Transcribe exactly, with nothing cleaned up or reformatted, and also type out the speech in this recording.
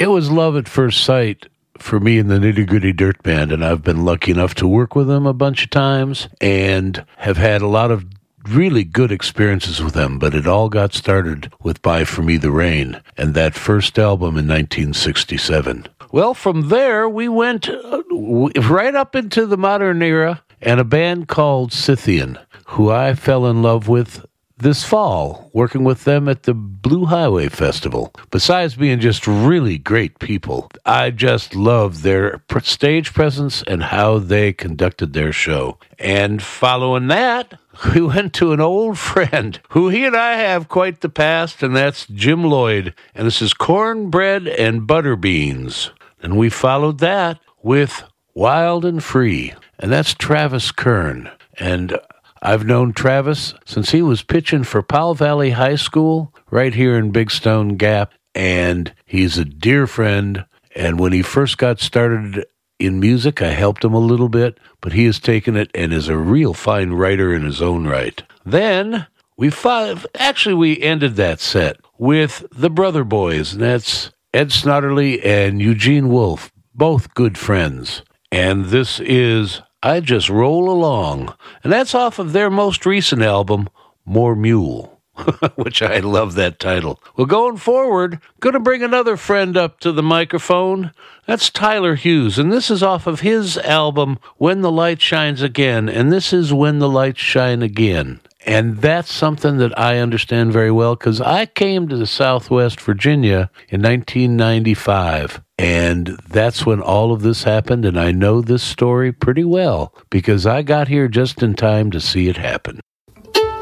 it was love at first sight for me in the Nitty Gritty Dirt Band, and I've been lucky enough to work with them a bunch of times and have had a lot of really good experiences with them, but it all got started with Buy For Me the Rain and that first album in nineteen sixty-seven. Well, from there, we went uh, right up into the modern era and a band called Scythian, who I fell in love with this fall, working with them at the Blue Highway Festival. Besides being just really great people, I just loved their stage presence and how they conducted their show. And following that, we went to an old friend who he and I have quite the past, and that's Jim Lloyd. And this is Cornbread and Butter Beans. And we followed that with Wild and Free, and that's Travis Kern. And I've known Travis since he was pitching for Powell Valley High School right here in Big Stone Gap, and he's a dear friend. And when he first got started in music, I helped him a little bit, but he has taken it and is a real fine writer in his own right. Then we five, actually we ended that set with the Brother Boys, and that's Ed Snodderly and Eugene Wolf, both good friends. And this is I Just Roll Along, and that's off of their most recent album, More Mule, which I love that title. Well, going forward, going to bring another friend up to the microphone. That's Tyler Hughes, and this is off of his album, When the Light Shines Again, and this is When the Lights Shine Again. And that's something that I understand very well because I came to the Southwest Virginia in nineteen ninety-five. And that's when all of this happened. And I know this story pretty well because I got here just in time to see it happen.